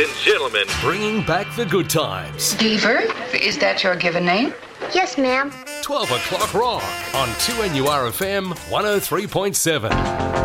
and gentlemen, bringing back the good times. Beaver, is that your given name? Yes, ma'am. 12 o'clock rock on 2NURFM 103.7.